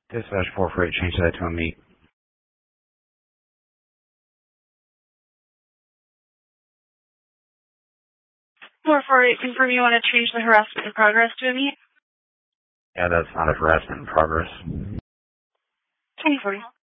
Dispatch 448, change that to a meet. 448, confirm you want to change the harassment in progress to a meet? Yeah, that's not a harassment in progress. 2040.